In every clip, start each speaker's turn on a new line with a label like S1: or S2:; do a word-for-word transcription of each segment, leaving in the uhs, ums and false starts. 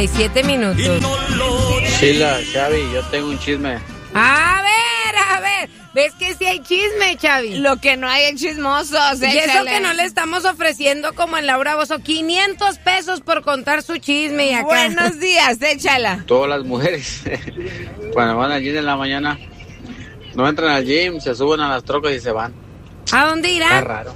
S1: Siete minutos.
S2: Sheila, Xavi, yo tengo un chisme.
S1: A ver, a ver. ¿Ves que sí hay chisme, Xavi?
S3: Lo que no hay es chismosos.
S1: Y eso que no le estamos ofreciendo como en Laura Bozo, quinientos pesos por contar su chisme y acá.
S3: Buenos días, échala.
S2: Todas las mujeres, cuando van al gym en la mañana, no entran al gym, se suben a las trocas y se van.
S1: ¿A dónde irán?
S2: Está raro.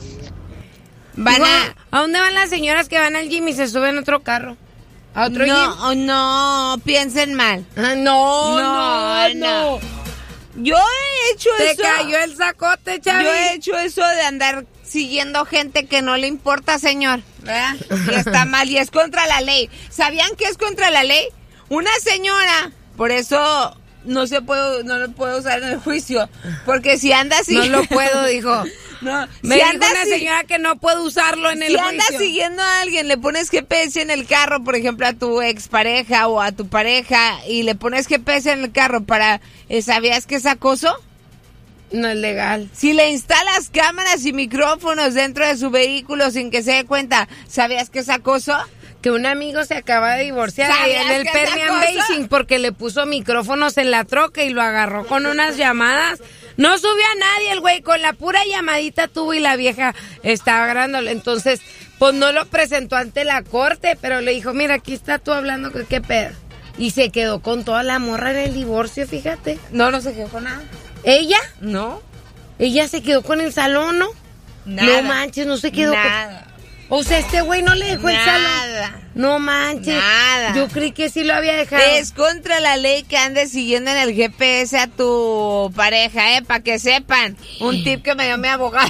S1: Van a... ¿A dónde van las señoras que van al gym y se suben a otro carro? ¿A otro
S3: no,
S1: gym?
S3: No, piensen mal.
S1: Ah, no, no, no,
S3: no. Yo he hecho
S1: Te
S3: eso.
S1: Te cayó el sacote, Xavi.
S3: Yo he hecho eso de andar siguiendo gente que no le importa, señor. ¿Verdad? Y está mal y es contra la ley. ¿Sabían que es contra la ley? Una señora, por eso no se puede, no lo puedo usar en el juicio, porque si anda así...
S1: No lo puedo, dijo.
S3: No,
S1: me
S3: si
S1: dijo
S3: anda
S1: una
S3: si...
S1: señora que no puede usarlo en el
S3: si
S1: juicio.
S3: Si andas siguiendo a alguien, le pones G P S en el carro, por ejemplo, a tu expareja o a tu pareja, y le pones G P S en el carro para... ¿Sabías que es acoso?
S1: No es legal.
S3: Si le instalas cámaras y micrófonos dentro de su vehículo sin que se dé cuenta, ¿sabías que es acoso?
S1: Que un amigo se acaba de divorciar en el Permian Basin porque le puso micrófonos en la troca y lo agarró con unas llamadas. No subió a nadie el güey, con la pura llamadita tuvo y la vieja estaba grabándolo. Entonces, pues no lo presentó ante la corte, pero le dijo, mira, aquí está tú hablando, que qué pedo. Y se quedó con toda la morra en el divorcio, fíjate.
S3: No, no se quedó con nada.
S1: ¿Ella?
S3: No.
S1: ¿Ella se quedó con el salón, no?
S3: Nada.
S1: No manches, no se quedó
S3: nada.
S1: con... O sea, este güey no le dejó
S3: nada.
S1: el salón. No manches.
S3: Nada.
S1: Yo creí que sí lo había dejado.
S3: Es contra la ley que andes siguiendo en el G P S a tu pareja, ¿eh? Para que sepan. Un tip que me dio mi abogado.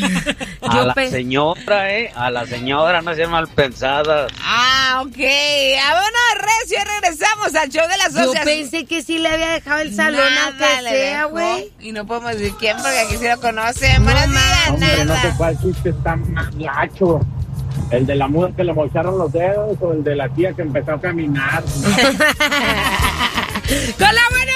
S2: A la pe... señora, ¿eh? A la señora, no sean mal pensadas.
S3: Ah, ok. Vámonos, recio, regresamos al show de las socias.
S1: Yo pensé que sí le había dejado el salón, aunque sea, güey.
S3: Y no podemos decir quién, porque aquí sí lo conocen.
S1: No,
S3: Buenos días,
S4: hombre,
S3: nada.
S4: No sé cuál chiste está más gacho. ¿El de la muda que le mocharon los dedos o el de la tía que empezó a caminar?
S1: Con la buena